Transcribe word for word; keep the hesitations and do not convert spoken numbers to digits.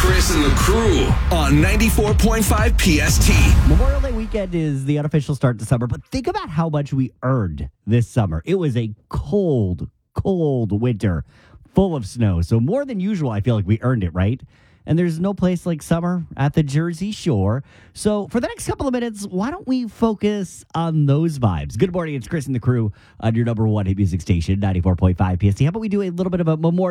Chris and the crew on ninety-four point five P S T. Memorial Day weekend is the unofficial start to summer, but think about how much we earned this summer. It was a cold, cold winter full of snow. So more than usual, I feel like we earned it, right? And there's no place like summer at the Jersey Shore. So for the next couple of minutes, why don't we focus on those vibes? Good morning, it's Chris and the crew on your number one hit music station, ninety-four point five P S T. How about we do a little bit of a Memorial